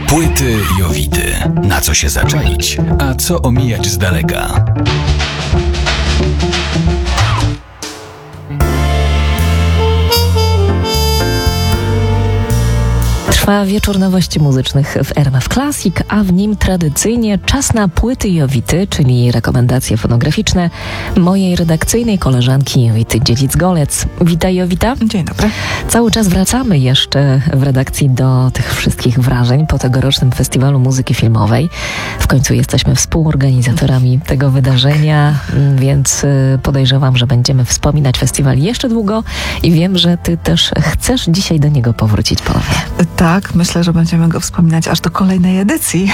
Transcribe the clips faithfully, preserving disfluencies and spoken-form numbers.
Płyty Jowity. Na co się zaczaić, a co omijać z daleka? Trwa wieczór nowości muzycznych w R M F Classic, a w nim tradycyjnie czas na płyty Jowity, czyli rekomendacje fonograficzne mojej redakcyjnej koleżanki Jowity Dziedzic-Golec. Witaj, Jowita. Dzień dobry. Cały czas wracamy jeszcze w redakcji do tych wszystkich wrażeń po tegorocznym Festiwalu Muzyki Filmowej. W końcu jesteśmy współorganizatorami tego wydarzenia, więc podejrzewam, że będziemy wspominać festiwal jeszcze długo i wiem, że ty też chcesz dzisiaj do niego powrócić ponownie. Tak, myślę, że będziemy go wspominać aż do kolejnej edycji,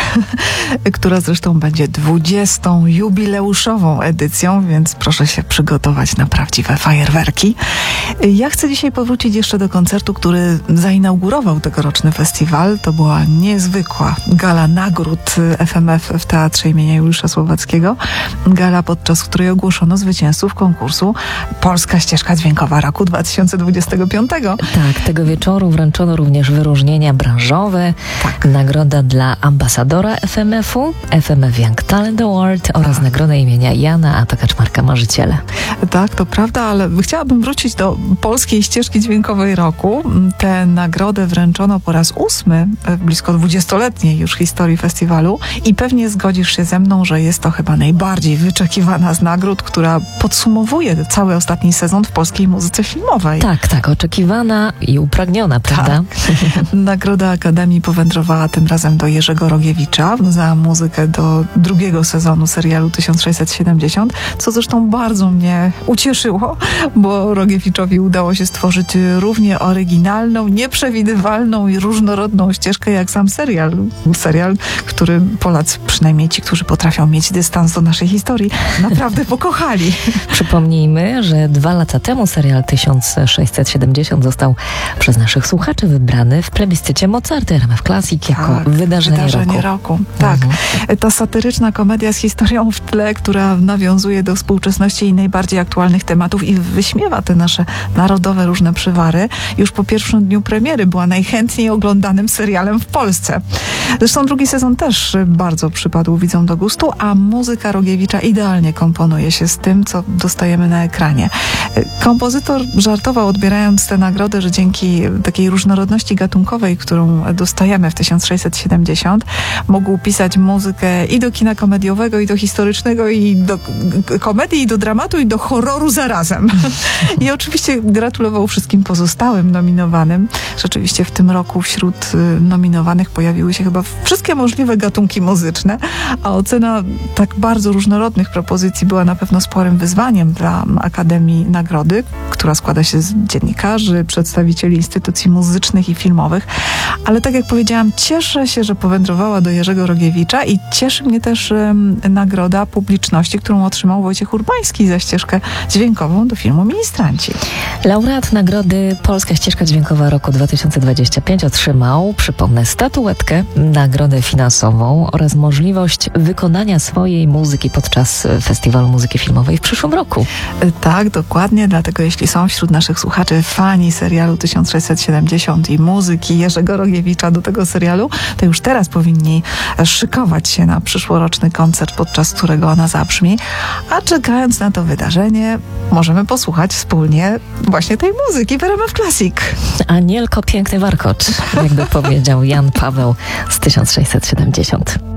która zresztą będzie dwudziestą jubileuszową edycją, więc proszę się przygotować na prawdziwe fajerwerki. Ja chcę dzisiaj powrócić jeszcze do koncertu, który zainaugurował tegoroczny festiwal. To była niezwykła gala nagród F M F w Teatrze imienia Juliusza Słowackiego. Gala, podczas której ogłoszono zwycięzców konkursu Polska Ścieżka Dźwiękowa roku dwa tysiące dwudziestego piątego. Tak, tego wieczoru wręczono również wyróżnienia branżowe, tak. Nagroda dla ambasadora F M F-u, F M F Young Talent Award oraz tak. nagroda imienia Jana A. Kaczmarka Marzyciela. Tak, to prawda, ale chciałabym wrócić do Polskiej Ścieżki Dźwiękowej roku. Tę nagrodę wręczono po raz ósmy w blisko dwudziestoletniej już historii festiwalu i pewnie zgodzisz się ze mną, że jest to chyba najbardziej wyczekiwana z nagród, która podsumowuje cały ostatni sezon w polskiej muzyce filmowej. Tak, tak, oczekiwana i upragniona, prawda? Tak. Nagroda Akademii powędrowała tym razem do Jerzego Rogiewicza za muzykę do drugiego sezonu serialu tysiąc sześćset siedemdziesiąt, co zresztą bardzo mnie ucieszyło, bo Rogiewiczowi udało się stworzyć równie oryginalną, nieprzewidywalną i różnorodną ścieżkę jak sam serial. Serial, który Polacy, przynajmniej ci, którzy potrafią mieć dystans do naszej historii, naprawdę pokochali. Przypomnijmy, że dwa lata temu serial tysiąc sześćset siedemdziesiąt został przez naszych słuchaczy wybrany w plebiscycie Mozarty R M F Classic jako tak, wydarzenie, wydarzenie roku. roku. Tak. Mhm. Ta satyryczna komedia z historią w tle, która nawiązuje do współczesności i najbardziej aktualnych tematów i wyśmiewa te nasze narodowe różne przywary, już po pierwszym dniu premiery była najchętniej oglądanym serialem w Polsce. Zresztą drugi sezon też bardzo przypadł widzom do gustu, a muzyka Rogiewicza idealnie komponuje się z tym, co dostajemy na ekranie. Kompozytor żartował, odbierając tę nagrodę, że dzięki takiej różnorodności gatunkowej, którą dostajemy w tysiąc sześćset siedemdziesiąt, mógł pisać muzykę i do kina komediowego, i do historycznego, i do komedii, i do dramatu, i do horroru zarazem. I oczywiście gratulował wszystkim pozostałym nominowanym. Rzeczywiście w tym roku wśród nominowanych pojawiły się chyba wszystkie możliwe gatunki muzyczne, a ocena tak bardzo różnorodnych propozycji była na pewno sporym wyzwaniem dla Akademii Nagrody, która składa się z dziennikarzy, przedstawicieli instytucji muzycznych i filmowych. Ale tak jak powiedziałam, cieszę się, że powędrowała do Jerzego Rogiewicza i cieszy mnie też um, nagroda publiczności, którą otrzymał Wojciech Urbański za ścieżkę dźwiękową do filmu Ministranci. Laureat nagrody Polska Ścieżka Dźwiękowa roku dwa tysiące dwudziestego piątego otrzymał, przypomnę, statuetkę, nagrodę finansową oraz możliwość wykonania swojej muzyki podczas Festiwalu Muzyki Filmowej w przyszłym roku. Tak, dokładnie, dlatego jeśli są wśród naszych słuchaczy fani serialu tysiąc sześćset siedemdziesiąt i muzyki Jerzego Rogiewicza do tego serialu, to już teraz powinni szykować się na przyszłoroczny koncert, podczas którego ona zabrzmi, a czekając na to wydarzenie, możemy posłuchać wspólnie właśnie tej muzyki w R M F Classic. Anielko, piękny warkocz, jakby powiedział Jan Paweł z tysiąc sześćset siedemdziesiąt.